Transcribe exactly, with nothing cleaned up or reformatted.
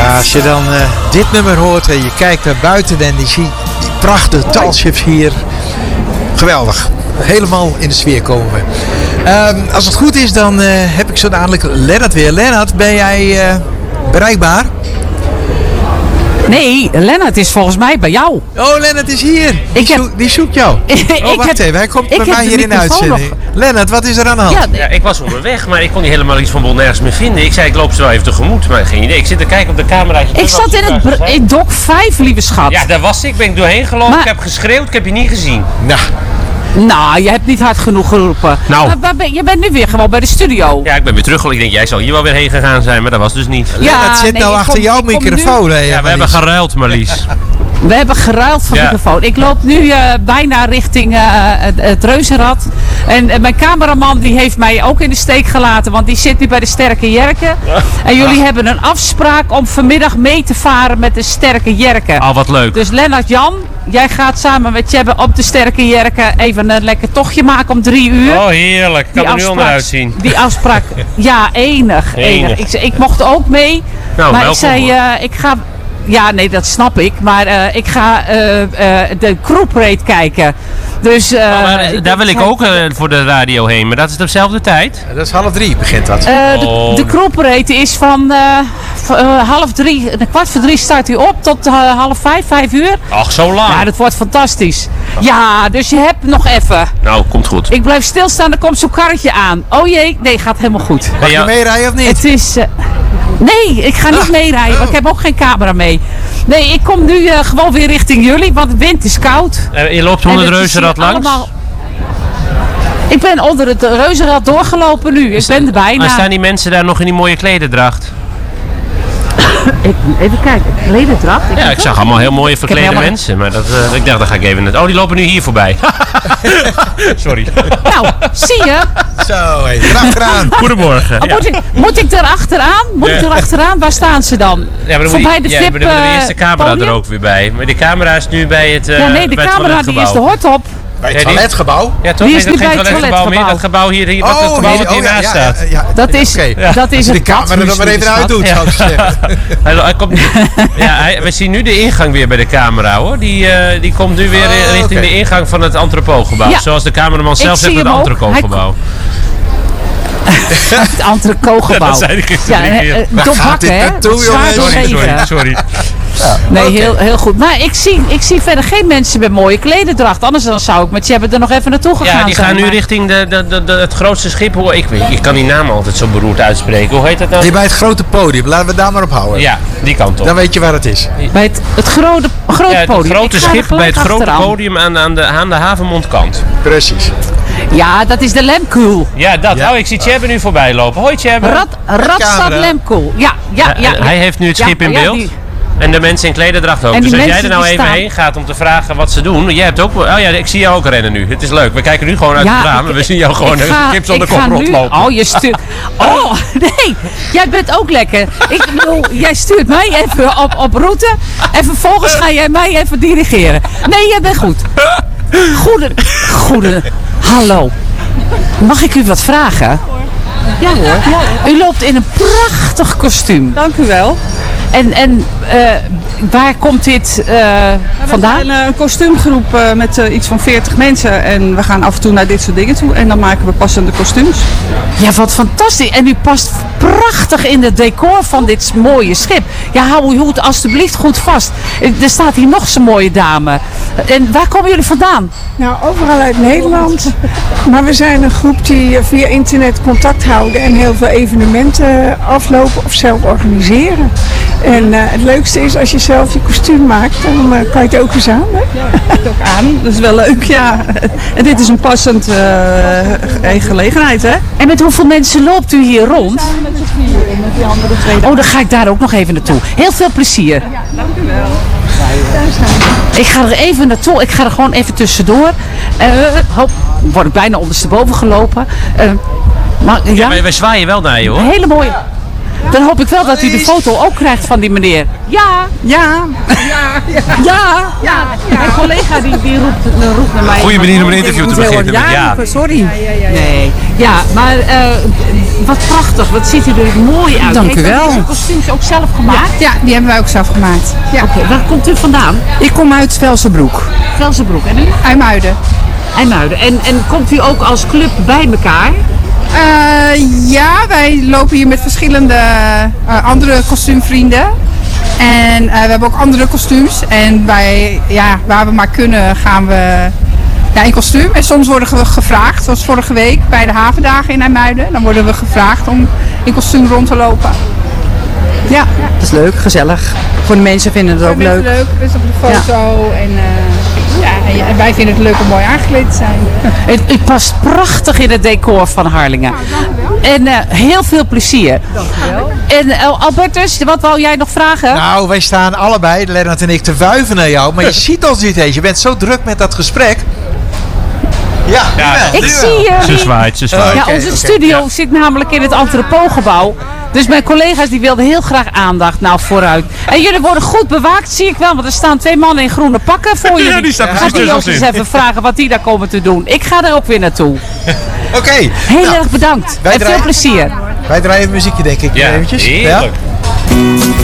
Ja, als je dan uh, dit nummer hoort en je kijkt naar buiten en je ziet die prachtige talships hier. Geweldig. Helemaal in de sfeer komen. Uh, als het goed is, dan uh, heb ik zo dadelijk Lennart weer. Lennart, ben jij uh, bereikbaar? Nee, Lennart is volgens mij bij jou. Oh, Lennart is hier. Die, ik heb... zoek, die zoekt jou. Oh, wacht even. Hij komt bij mij hier in de uitzending. Nog... Lennart, wat is er aan de hand? Ja, ja, ik was onderweg, maar ik kon niet helemaal iets van Bol nergens meer vinden. Ik zei, ik loop ze wel even tegemoet, maar geen idee. Ik zit te kijken op de camera. Ik zat in het br- in Dock vijf, lieve schat. Ja, daar was ik. Ben ik doorheen gelopen. Maar... Ik heb geschreeuwd, ik heb je niet gezien. Nou... Nou, je hebt niet hard genoeg geroepen. Nou. Maar, maar ben, je bent nu weer gewoon bij de studio. Ja, ik ben weer terug. Ik denk, jij zal hier wel weer heen gegaan zijn, maar dat was dus niet. Ja, Lennart zit nee, nou achter kom, jouw microfoon. Nu... Hè, ja, we hebben geruild, Marlies. We hebben geruild van ja. microfoon. Ik loop nu uh, bijna richting uh, het, het Reuzenrad. En uh, mijn cameraman die heeft mij ook in de steek gelaten. Want die zit nu bij de Sterke Jerken. Ja. En jullie ah. hebben een afspraak om vanmiddag mee te varen met de Sterke Jerken. Oh, wat leuk. Dus Lennart Jan, jij gaat samen met Tjebbe op de Sterke Jerken even een lekker tochtje maken om drie uur. Oh, heerlijk. Ik kan er nu al naar uitzien. Die afspraak, ja, enig. enig. enig. Ik, ik mocht ook mee. Nou, maar ik zei, uh, ik ga... Ja, nee, dat snap ik. Maar uh, ik ga uh, uh, de Crew Parade kijken. Dus, uh, oh, maar, uh, daar wil ik ook uh, voor de radio heen. Maar dat is dezelfde tijd? Ja, dat is half drie begint dat. Uh, de, oh. de Crew Parade is van uh, uh, half drie, een kwart voor drie start u op tot uh, half vijf, vijf uur. Ach, zo lang? Ja, dat wordt fantastisch. Ja, dus je hebt nog even. Nou, komt goed. Ik blijf stilstaan, er komt zo'n karretje aan. Oh jee, nee, gaat helemaal goed. Mag je meerijden of niet? Het is... Uh, Nee, ik ga niet ah, meerijden, want oh. ik heb ook geen camera mee. Nee, ik kom nu uh, gewoon weer richting jullie, want de wind is koud. Uh, je loopt onder het Reuzenrad langs? Allemaal... Ik ben onder het Reuzenrad doorgelopen nu, ik ben er bijna. Maar staan die mensen daar nog in die mooie klederdracht? Ik, even kijken, klederdracht? Ik ja, ik zag allemaal heel mooie verklede helemaal... mensen, maar dat, uh, ik dacht, dat ga ik even net... Oh, die lopen nu hier voorbij. Sorry. Nou, zie je? Zo, hé, erachteraan. Goedemorgen. Oh, ja. moet, ik, moet ik er achteraan? Moet ja. ik er achteraan? Waar staan ze dan? Ja, maar dan voorbij moet je, de ja, V I P, maar dan moet de eerste camera podium? er ook weer bij. Maar de camera is nu bij het uh, Ja, nee, de camera die is de hort op. Bij het toiletgebouw? Ja, toch? Die is niet bij het het toiletgebouw meer. Dat gebouw hier, hier wat oh, het gebouw nee, wat hiernaast oh, ja, staat. Ja, ja, ja. Dat is, okay. ja. dat is de het camera er maar even uit doet, zou ik zeggen. hij, hij komt, ja, hij, we zien nu de ingang weer bij de camera, hoor. Die, uh, die komt nu weer oh, richting okay. de ingang van het entrepotgebouw. Ja. Zoals de cameraman zelf zegt, het entrepotgebouw. Het entrepotgebouw. Ja, dat zei ik gisteren. Ja, uh, Dop hakken, hè? Sorry, sorry, sorry. Ja, nee, okay. heel, heel goed. Maar ik zie, ik zie verder geen mensen met mooie klederdracht. Anders dan zou ik met Tjebbe er nog even naartoe gegaan Ja, die gaan zijn, nu maar... richting de, de, de, de, het grootste schip. Hoe, ik, weet, ik kan die naam altijd zo beroerd uitspreken. Hoe heet dat nou? Die bij het grote podium. Laten we daar maar op houden. Ja, die kant op. Dan weet je waar het is. Bij het, het grote, grote ja, het podium. grote schip bij het grote achteraan. podium aan, aan, de, aan de havenmondkant. Precies. Ja, dat is de Lemkool. Ja, dat. Ja. Oh, ik zie Tjebbe nu voorbij lopen. Hoi Tjebbe. Rad, Radstad Lemkool. Ja, ja, ja, ja. Hij heeft nu het schip ja, in ja, beeld. Die... En de mensen in klederdracht ook. Dus als jij er nou even staan... heen gaat om te vragen wat ze doen. Jij hebt ook. Oh ja, ik zie jou ook rennen nu. Het is leuk. We kijken nu gewoon uit ja, het raam. En we zien jou gewoon een kip zonder kop rondlopen. Oh, je stuurt. Oh, nee. Jij bent ook lekker. Ik bedoel, jij stuurt mij even op, op route. En vervolgens ga jij mij even dirigeren. Nee, jij bent goed. Goede. Goede. Hallo. Mag ik u wat vragen? Ja hoor. Ja, hoor. U loopt in een prachtig kostuum. Dank u wel. En, en uh, waar komt dit uh, vandaan? We zijn een kostuumgroep uh, met uh, iets van veertig mensen en we gaan af en toe naar dit soort dingen toe en dan maken we passende kostuums. Ja, wat fantastisch. En u past prachtig in het decor van dit mooie schip. Ja, hou uw hoed alstublieft goed vast. Er staat hier nog zo'n mooie dame. En waar komen jullie vandaan? Nou, overal uit Nederland. Maar we zijn een groep die via internet contact houden en heel veel evenementen aflopen of zelf organiseren. En uh, het leukste is als je zelf je kostuum maakt, dan uh, kan je het ook eens aan. Hè? Ja, ik kan het ook aan. Dat is wel leuk, ja. En dit is een passend uh, gelegenheid, hè? En met hoeveel mensen loopt u hier rond? We met z'n vieren, met die andere twee. Oh, dan ga ik daar ook nog even naartoe. Heel veel plezier. Ja, dank u wel. Ik ga er even naartoe. Ik ga er gewoon even tussendoor. Uh, hop, word ik bijna ondersteboven gelopen. Uh, maar, ja, ja, maar wij zwaaien wel naar je, hoor. Een hele mooie. Dan hoop ik wel dat u de foto ook krijgt van die meneer. Ja. Ja. Ja. Ja. Ja. Ja. Mijn collega die, die roept, roept naar mij. Goeie manier om een interview te beginnen met ja. Sorry. Ja, ja, ja, ja. Nee. Ja, maar uh, wat prachtig. Wat ziet u er mooi uit. Dank u Heeft u wel. deze kostuums ook zelf gemaakt? Ja, die hebben wij ook zelf gemaakt. Ja. Oké, waar komt u vandaan? Ik kom uit Velsenbroek, Velsenbroek. En u? IJmuiden. IJmuiden. En, en komt u ook als club bij elkaar? Uh, ja, wij lopen hier met verschillende uh, andere kostuumvrienden. En uh, we hebben ook andere kostuums. En wij, ja, waar we maar kunnen gaan we ja, in kostuum. En soms worden we gevraagd, zoals vorige week bij de havendagen in IJmuiden. Dan worden we gevraagd om in kostuum rond te lopen. Ja, dat is leuk, gezellig. Voor de mensen vinden het ook leuk. Het is leuk, het is op de foto. Ja. En, uh, ja, en, en wij vinden het leuk om mooi aangekleed te zijn. Het, het past prachtig in het decor van Harlingen. Nou, en uh, heel veel plezier. Dankjewel. En uh, Albertus, wat wou jij nog vragen? Nou, wij staan allebei, Lennart en ik, te wuiven naar jou. Maar je ziet ons niet eens. Je bent zo druk met dat gesprek. Ja, Ja, jawel, Ik jawel. zie jullie. Ze zwaait, ze zwaait. Ja, Oké, onze oké, studio ja. zit namelijk in het entrepotgebouw. Dus mijn collega's die wilden heel graag aandacht. Nou, vooruit. En jullie worden goed bewaakt, zie ik wel. Want er staan twee mannen in groene pakken voor jullie. Ja, die staan Gaat precies die tussen ook ons eens in. even vragen wat die daar komen te doen. Ik ga er ook weer naartoe. Oké, Heel nou, erg bedankt. wij En veel draaien- plezier. wij draaien muziekje denk ik Ja, eventjes. heerlijk.